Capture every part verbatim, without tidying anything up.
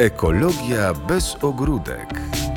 Ekologia bez ogródek.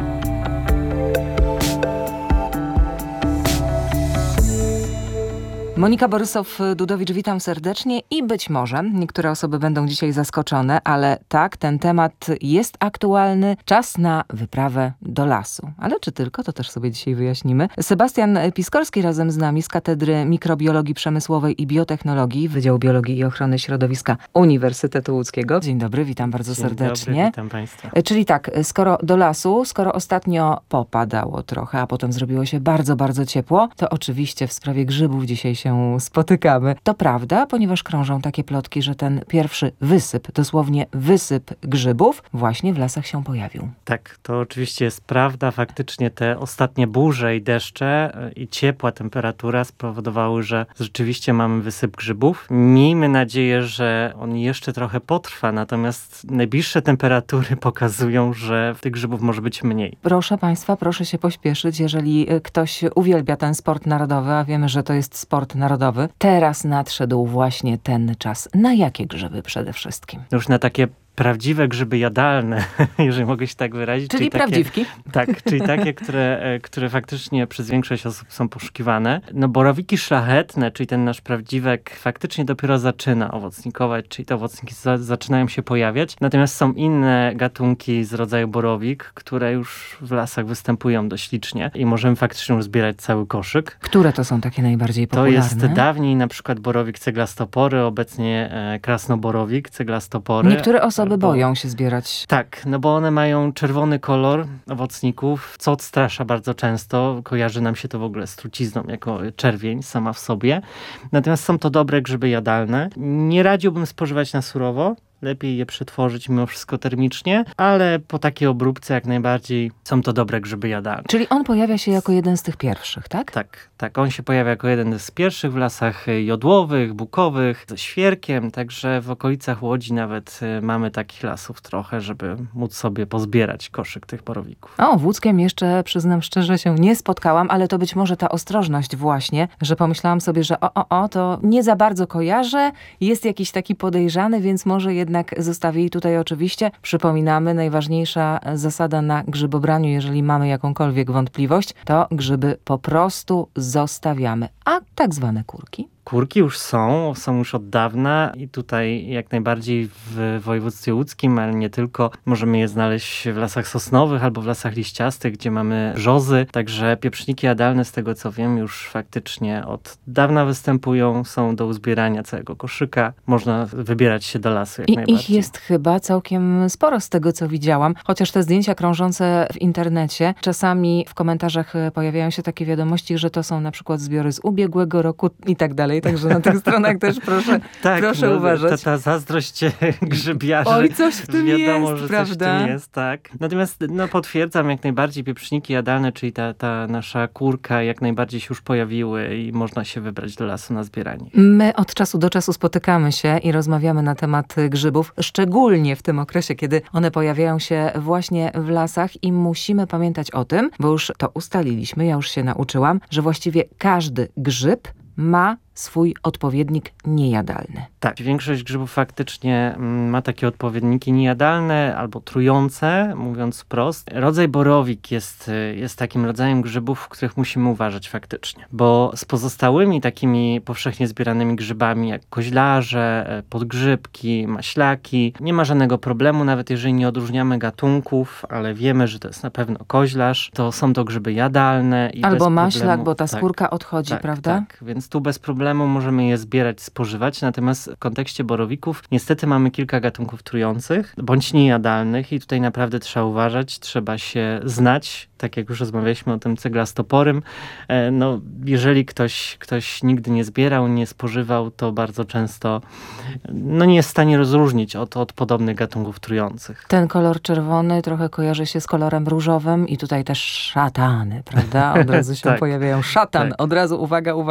Monika Borysow-Dudowicz, witam serdecznie i być może niektóre osoby będą dzisiaj zaskoczone, ale tak, ten temat jest aktualny. Czas na wyprawę do lasu. Ale czy tylko? To też sobie dzisiaj wyjaśnimy. Sebastian Piskorski razem z nami z Katedry Mikrobiologii Przemysłowej i Biotechnologii Wydziału Biologii i Ochrony Środowiska Uniwersytetu Łódzkiego. Dzień dobry, witam bardzo Dzień serdecznie. Dobry, witam Państwa. Czyli tak, skoro do lasu, skoro ostatnio popadało trochę, a potem zrobiło się bardzo, bardzo ciepło, to oczywiście w sprawie grzybów dzisiaj się spotykamy. To prawda, ponieważ krążą takie plotki, że ten pierwszy wysyp, dosłownie wysyp grzybów właśnie w lasach się pojawił. Tak, to oczywiście jest prawda. Faktycznie te ostatnie burze i deszcze i ciepła temperatura spowodowały, że rzeczywiście mamy wysyp grzybów. Miejmy nadzieję, że on jeszcze trochę potrwa, natomiast najbliższe temperatury pokazują, że tych grzybów może być mniej. Proszę Państwa, proszę się pośpieszyć, jeżeli ktoś uwielbia ten sport narodowy, a wiemy, że to jest sport narodowy. Teraz nadszedł właśnie ten czas. Na jakie grzyby przede wszystkim? Już na takie prawdziwe grzyby jadalne, jeżeli mogę się tak wyrazić. Czyli, czyli takie, prawdziwki? Tak, czyli takie, które, które faktycznie przez większość osób są poszukiwane. No borowiki szlachetne, czyli ten nasz prawdziwek faktycznie dopiero zaczyna owocnikować, czyli te owocniki za, zaczynają się pojawiać. Natomiast są inne gatunki z rodzaju borowik, które już w lasach występują dość licznie i możemy faktycznie już zbierać cały koszyk. Które to są takie najbardziej popularne? To jest dawniej na przykład borowik ceglastopory, obecnie e, krasnoborowik ceglastopory. Niektóre osoby Bo, boją się zbierać. Tak, no bo one mają czerwony kolor owocników, co odstrasza bardzo często. Kojarzy nam się to w ogóle z trucizną, jako czerwień sama w sobie. Natomiast są to dobre grzyby jadalne. Nie radziłbym spożywać na surowo. Lepiej je przetworzyć mimo wszystko termicznie, ale po takiej obróbce jak najbardziej są to dobre grzyby jadalne. Czyli on pojawia się jako jeden z tych pierwszych, tak? Tak, tak. On się pojawia jako jeden z pierwszych w lasach jodłowych, bukowych, ze świerkiem, także w okolicach Łodzi nawet mamy takich lasów trochę, żeby móc sobie pozbierać koszyk tych borowików. O, w Łódzkiem jeszcze, przyznam szczerze, się nie spotkałam, ale to być może ta ostrożność właśnie, że pomyślałam sobie, że o, o, o, to nie za bardzo kojarzę, jest jakiś taki podejrzany, więc może jednak Jednak zostawię i tutaj oczywiście przypominamy, najważniejsza zasada na grzybobraniu, jeżeli mamy jakąkolwiek wątpliwość, to grzyby po prostu zostawiamy. A tak zwane kurki? Kurki już są, są już od dawna i tutaj jak najbardziej w województwie łódzkim, ale nie tylko, możemy je znaleźć w lasach sosnowych albo w lasach liściastych, gdzie mamy brzozy. Także pieprzniki jadalne, z tego co wiem, już faktycznie od dawna występują, są do uzbierania całego koszyka. Można wybierać się do lasu jak I najbardziej. Ich jest chyba całkiem sporo z tego, co widziałam. Chociaż te zdjęcia krążące w internecie, czasami w komentarzach pojawiają się takie wiadomości, że to są na przykład zbiory z ubiegłego roku i tak dalej. Także na tych stronach też proszę, tak, proszę no, uważać. Ta, ta zazdrość grzybiarzy. Oj, coś w tym wiadomo, jest, że prawda? Coś w tym jest, tak. Natomiast no, potwierdzam jak najbardziej pieprzniki jadalne, czyli ta, ta nasza kurka jak najbardziej się już pojawiły i można się wybrać do lasu na zbieranie. My od czasu do czasu spotykamy się i rozmawiamy na temat grzybów, szczególnie w tym okresie, kiedy one pojawiają się właśnie w lasach i musimy pamiętać o tym, bo już to ustaliliśmy, ja już się nauczyłam, że właściwie każdy grzyb ma swój odpowiednik niejadalny. Tak, większość grzybów faktycznie ma takie odpowiedniki niejadalne albo trujące, mówiąc wprost. Rodzaj borowik jest, jest takim rodzajem grzybów, w których musimy uważać faktycznie, bo z pozostałymi takimi powszechnie zbieranymi grzybami, jak koźlarze, podgrzybki, maślaki, nie ma żadnego problemu, nawet jeżeli nie odróżniamy gatunków, ale wiemy, że to jest na pewno koźlarz, to są to grzyby jadalne. I albo bez maślak, problemu, bo ta tak, skórka odchodzi, tak, prawda? Tak, więc tu bez problemu możemy je zbierać, spożywać, natomiast w kontekście borowików niestety mamy kilka gatunków trujących, bądź niejadalnych i tutaj naprawdę trzeba uważać, trzeba się znać, tak jak już rozmawialiśmy o tym ceglastoporym. No, jeżeli ktoś, ktoś nigdy nie zbierał, nie spożywał, to bardzo często no, nie jest w stanie rozróżnić od, od podobnych gatunków trujących. Ten kolor czerwony trochę kojarzy się z kolorem różowym i tutaj też szatany, prawda? Od razu się tak, pojawiają. Szatan, tak. od razu uwaga, uwaga. To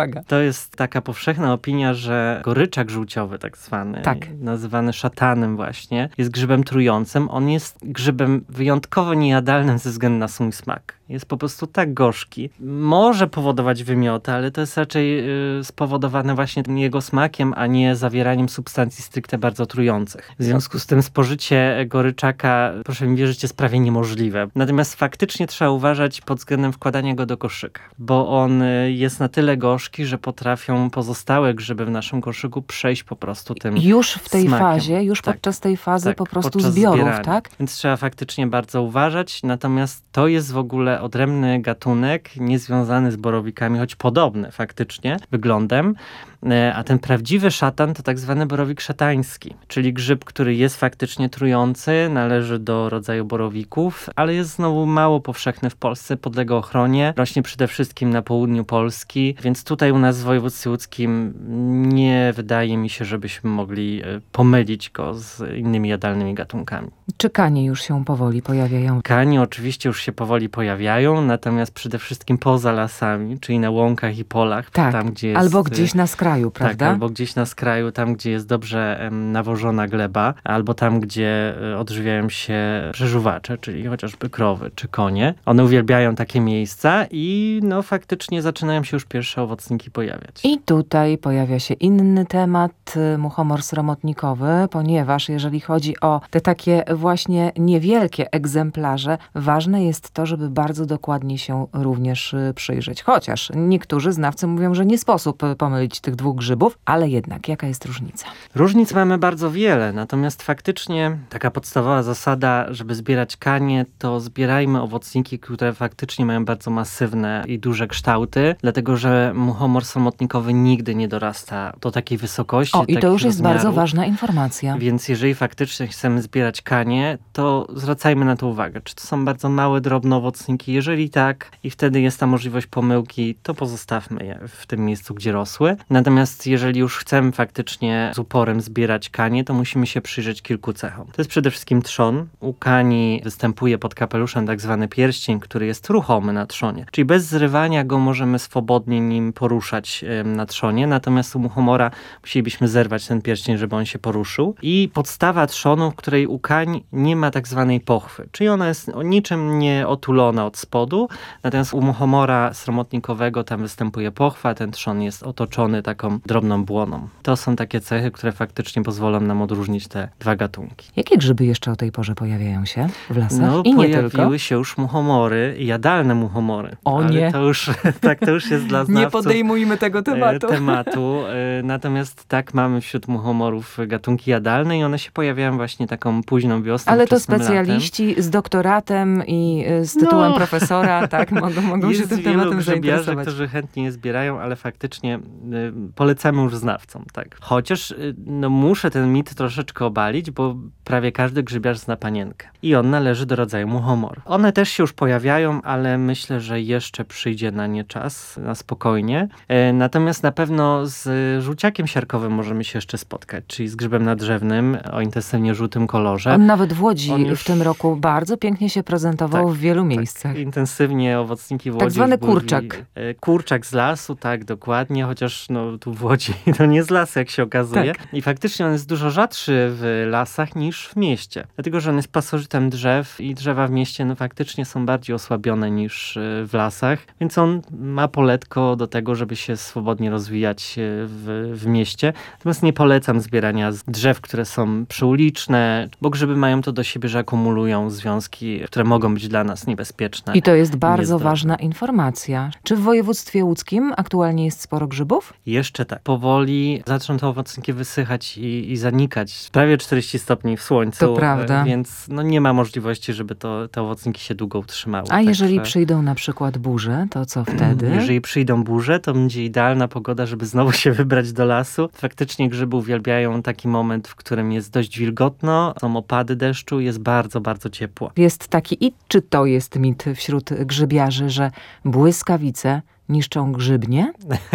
jest taka powszechna opinia, że goryczak żółciowy tak zwany, Tak. nazywany szatanem właśnie, jest grzybem trującym. On jest grzybem wyjątkowo niejadalnym ze względu na swój smak. Jest po prostu tak gorzki. Może powodować wymioty, ale to jest raczej y, spowodowane właśnie tym jego smakiem, a nie zawieraniem substancji stricte bardzo trujących. W związku z tym spożycie goryczaka, proszę mi wierzyć, jest prawie niemożliwe. Natomiast faktycznie trzeba uważać pod względem wkładania go do koszyka, bo on y, jest na tyle gorzki, że potrafią pozostałe grzyby w naszym koszyku przejść po prostu tym Już w tej smakiem. fazie, już Tak, podczas tej fazy tak, po prostu podczas zbiorów, zbierania. tak? Więc trzeba faktycznie bardzo uważać. Natomiast to jest w ogóle odrębny gatunek, niezwiązany z borowikami, choć podobny faktycznie wyglądem. A ten prawdziwy szatan to tak zwany borowik szatański, czyli grzyb, który jest faktycznie trujący, należy do rodzaju borowików, ale jest znowu mało powszechny w Polsce, podlega ochronie. Rośnie przede wszystkim na południu Polski, więc tutaj u nas w województwie łódzkim nie wydaje mi się, żebyśmy mogli pomylić go z innymi jadalnymi gatunkami. Czy kanie już się powoli pojawiają? Kanie oczywiście już się powoli pojawiają, natomiast przede wszystkim poza lasami, czyli na łąkach i polach, Tak, tam gdzie jest... albo gdzieś na skraju, prawda? Tak, albo gdzieś na skraju, tam gdzie jest dobrze em, nawożona gleba, albo tam, gdzie e, odżywiają się przeżuwacze, czyli chociażby krowy czy konie. One uwielbiają takie miejsca i no faktycznie zaczynają się już pierwsze owocniki pojawiać. I tutaj pojawia się inny temat, muchomor sromotnikowy, ponieważ jeżeli chodzi o te takie właśnie niewielkie egzemplarze, ważne jest to, żeby bardzo dokładnie się również przyjrzeć. Chociaż niektórzy znawcy mówią, że nie sposób pomylić tych dwóch grzybów, ale jednak jaka jest różnica? Różnic mamy bardzo wiele, natomiast faktycznie taka podstawowa zasada, żeby zbierać kanie, to zbierajmy owocniki, które faktycznie mają bardzo masywne i duże kształty, dlatego że muchomor sromotnikowy nigdy nie dorasta do takiej wysokości. O, i to takich już jest rozmiarów. bardzo ważna informacja. Więc jeżeli faktycznie chcemy zbierać kanie, to zwracajmy na to uwagę. Czy to są bardzo małe, drobne owocniki? Jeżeli tak i wtedy jest ta możliwość pomyłki, to pozostawmy je w tym miejscu, gdzie rosły. Natomiast jeżeli już chcemy faktycznie z uporem zbierać kanie, to musimy się przyjrzeć kilku cechom. To jest przede wszystkim trzon. U kani występuje pod kapeluszem tak zwany pierścień, który jest ruchomy na trzonie. Czyli bez zrywania go możemy swobodnie nim poruszać na trzonie. Natomiast u muchomora musielibyśmy zerwać ten pierścień, żeby on się poruszył. I podstawa trzonu, w której u kań nie ma tak zwanej pochwy. Czyli ona jest niczym nie otulona od spodu. Natomiast u muchomora sromotnikowego tam występuje pochwa. Ten trzon jest otoczony taką drobną błoną. To są takie cechy, które faktycznie pozwolą nam odróżnić te dwa gatunki. Jakie grzyby jeszcze o tej porze pojawiają się w lasach? No, I nie pojawiły tylko. się już muchomory, jadalne muchomory. O ale nie. To już, tak, to już jest dla znawców Nie podejmujmy tego tematu. e, tematu. E, Natomiast tak, mamy wśród muchomorów gatunki jadalne i one się pojawiają właśnie taką późną wiosną. Ale to wczesnym specjaliści latem. z doktoratem i y, z tytułem No. profesora, tak, mogą, mogą się Jest tym wielu tematem grzybiarzy, zainteresować. którzy chętnie je zbierają, ale faktycznie y, polecamy już znawcom. Tak. Chociaż y, no, muszę ten mit troszeczkę obalić, bo prawie każdy grzybiarz zna panienkę. I on należy do rodzaju muchomor. One też się już pojawiają, ale myślę, że jeszcze przyjdzie na nie czas, na spokojnie. E, natomiast na pewno z żółciakiem siarkowym możemy się jeszcze spotkać, czyli z grzybem nadrzewnym o intensywnie żółtym kolorze. On nawet w Łodzi On już- w tym roku bardzo pięknie się prezentował Tak, w wielu Tak, miejscach. intensywnie owocniki w Łodzi. Tak zwany już byli- kurczak. e, Kurczak z lasu, tak, dokładnie, chociaż no, tu w Łodzi to nie z lasu, jak się okazuje. Tak. I faktycznie on jest dużo rzadszy w lasach niż w mieście. Dlatego, że on jest pasożytem drzew i drzewa w mieście no, faktycznie są bardziej osłabione niż e, w lasach, więc on ma poletko do tego, żeby się swobodnie rozwijać e, w, w mieście. Natomiast nie polecam zbierania z drzew, które są przyuliczne, bo grzyby mają to do siebie, że akumulują związki, które mogą być dla nas niebezpieczne. I to jest bardzo Niezdrowe. ważna informacja. Czy w województwie łódzkim aktualnie jest sporo grzybów? Jeszcze tak. Powoli zaczną te owocniki wysychać i, i zanikać. Prawie czterdzieści stopni w słońcu. To prawda. e, Więc no, nie ma możliwości, żeby to, te owocniki się długo utrzymały. A jeżeli Także, przyjdą na przykład burze, to co wtedy? Jeżeli przyjdą burze, to będzie idealna pogoda, żeby znowu się wybrać do lasu. Faktycznie grzyby uwielbiają taki moment, w którym jest dość wilgotno, są opady deszczu, jest bardzo, bardzo ciepło. Jest taki i czy to jest mit wśród grzybiarzy, że błyskawice niszczą grzybnie?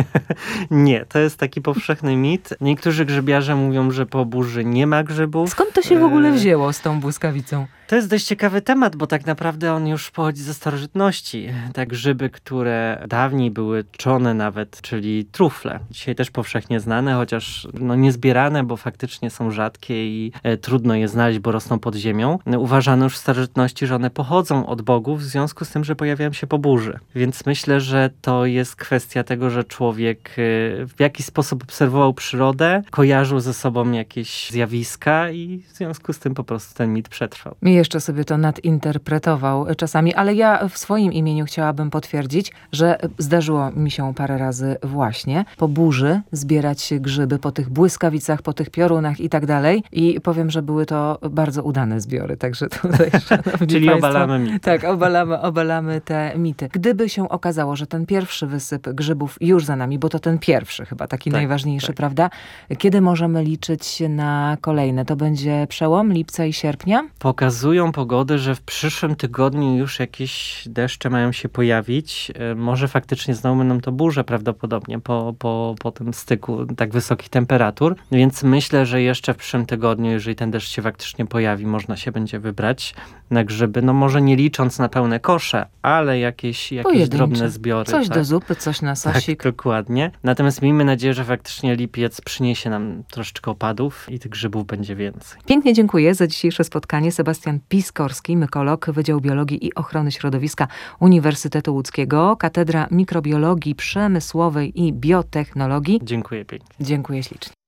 Nie, to jest taki powszechny mit. Niektórzy grzybiarze mówią, że po burzy nie ma grzybów. Skąd to się w ogóle E, wzięło z tą błyskawicą? To jest dość ciekawy temat, bo tak naprawdę on już pochodzi ze starożytności. Te grzyby, które dawniej były czone nawet, czyli trufle. Dzisiaj też powszechnie znane, chociaż no niezbierane, bo faktycznie są rzadkie i e, trudno je znaleźć, bo rosną pod ziemią. Uważano już w starożytności, że one pochodzą od bogów w związku z tym, że pojawiają się po burzy. Więc myślę, że to jest kwestia tego, że człowiek e, w jakiś sposób obserwował przyrodę, kojarzył ze sobą jakieś zjawiska i w związku z tym po prostu ten mit przetrwał. I jeszcze sobie to nadinterpretował czasami, ale ja w swoim imieniu chciałabym potwierdzić, że zdarzyło mi się parę razy właśnie po burzy zbierać grzyby, po tych błyskawicach, po tych piorunach i tak dalej. I powiem, że były to bardzo udane zbiory, także tutaj Czyli państwo, obalamy mity. Tak, obalamy, obalamy te mity. Gdyby się okazało, że ten pierwszy wysyp grzybów już za nami, bo to ten pierwszy chyba, taki tak, najważniejszy, tak. prawda? Kiedy możemy liczyć na kolejne? To będzie przełom lipca i sierpnia? Pokazują pogody, że w przyszłym tygodniu już jakieś deszcze mają się pojawić. Może faktycznie znowu będą to burze prawdopodobnie po, po, po tym styku tak wysokich temperatur. Więc myślę, że jeszcze w przyszłym tygodniu, jeżeli ten deszcz się faktycznie pojawi, można się będzie wybrać na grzyby. No może nie licząc na pełne kosze, ale jakieś, jakieś Pojedyncze. drobne zbiory. Coś tak? do zupy, coś na sosik. Tak, dokładnie. Natomiast miejmy nadzieję, że faktycznie lipiec przyniesie nam troszeczkę opadów i tych grzybów będzie więcej. Pięknie dziękuję za dzisiejsze spotkanie. Sebastian Piskorski, mykolog, Wydział Biologii i Ochrony Środowiska Uniwersytetu Łódzkiego, Katedra Mikrobiologii Przemysłowej i Biotechnologii. Dziękuję pięknie. Dziękuję ślicznie.